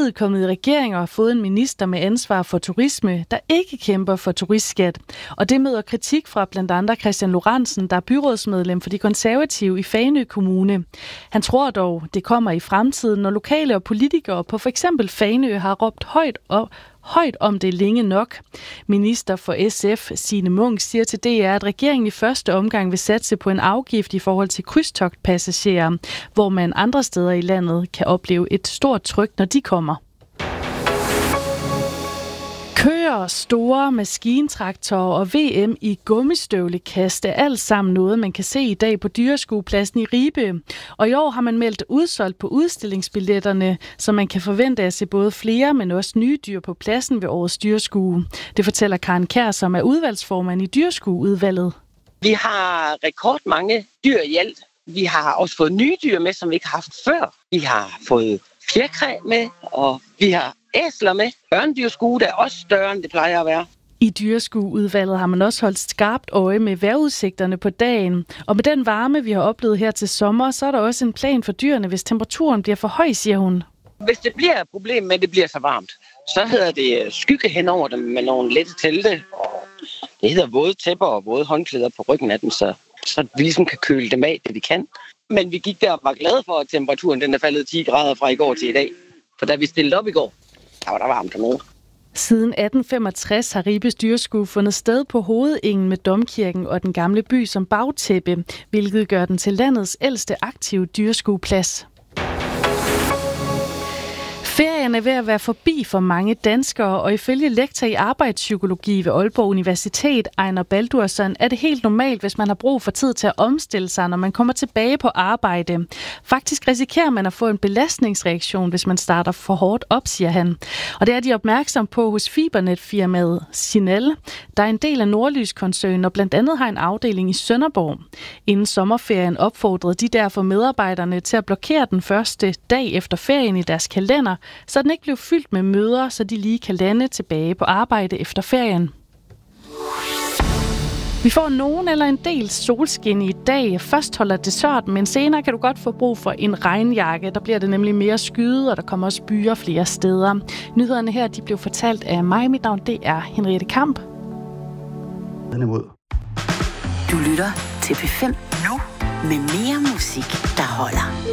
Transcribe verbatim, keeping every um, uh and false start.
partiet kommet i regering og har fået en minister med ansvar for turisme, der ikke kæmper for turistskat. Og det møder kritik fra blandt andre Christian Lorentzen, der er byrådsmedlem for de konservative i Fanø Kommune. Han tror dog, det kommer i fremtiden, når lokale og politikere på f.eks. Fanø har råbt højt og højt om det længe nok. Minister for S F, Signe Munk, siger til D R, at regeringen i første omgang vil satse på en afgift i forhold til krydstogtpassagerer, hvor man andre steder i landet kan opleve et stort tryk, når de kommer. Køer, store maskintraktorer og V M i gummistøvlekast er alt sammen noget, man kan se i dag på Dyreskuepladsen i Ribe. Og i år har man meldt udsolgt på udstillingsbilletterne, så man kan forvente at se både flere, men også nye dyr på pladsen ved årets dyreskue. Det fortæller Karen Kjær, som er udvalgsformand i Dyreskueudvalget. Vi har rekordmange dyr i alt. Vi har også fået nye dyr med, som vi ikke har haft før. Vi har fået fjerkræ med, og vi har æsler med. Ørnedyrskue, der er også større, end det plejer at være. I Dyreskueudvalget har man også holdt skarpt øje med vejrudsigterne på dagen. Og med den varme, vi har oplevet her til sommer, så er der også en plan for dyrene, hvis temperaturen bliver for høj, siger hun. Hvis det bliver et problem med, at det bliver så varmt, så hedder det skygge hen over dem med nogle lette telte. Det hedder våde tæpper og våde håndklæder på ryggen af dem, så, så vi ligesom kan køle dem af, det vi kan. Men vi gik der og var glade for, at temperaturen den er faldet ti grader fra i går til i dag. For da vi stillede op i går, der var der varmt dernede. Siden atten femogtres har Ribes Dyreskue fundet sted på hovedengen med Domkirken og den gamle by som bagtæppe, hvilket gør den til landets ældste aktive dyreskueplads. Ferien er ved at være forbi for mange danskere, og ifølge lektor i arbejdspsykologi ved Aalborg Universitet, Ejner Baldursson, er det helt normalt, hvis man har brug for tid til at omstille sig, når man kommer tilbage på arbejde. Faktisk risikerer man at få en belastningsreaktion, hvis man starter for hårdt op, siger han. Og det er de opmærksom på hos Fibernet-firmaet Sinel, der er en del af Nordlys-koncernen og blandt andet har en afdeling i Sønderborg. Inden sommerferien opfordrede de derfor medarbejderne til at blokere den første dag efter ferien i deres kalender, så den ikke blev fyldt med møder, så de lige kan lande tilbage på arbejde efter ferien. Vi får nogen eller en del solskin i dag. Først holder det tørt, men senere kan du godt få brug for en regnjakke. Der bliver det nemlig mere skyet, og der kommer også byer flere steder. Nyhederne her de blev fortalt af mig. Mit navn det er Henriette Kamp. Du lytter til P fem nu med mere musik, der holder.